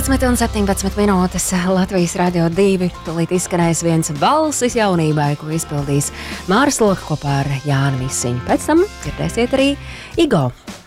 12:17 minūtes Latvijas Radio 2. Tūlīt izskanēs viens balsis jaunībai, ko izpildīs Māris Loka kopā ar Jānu Visiņu. Pēc tam dzirdēsiet arī Igo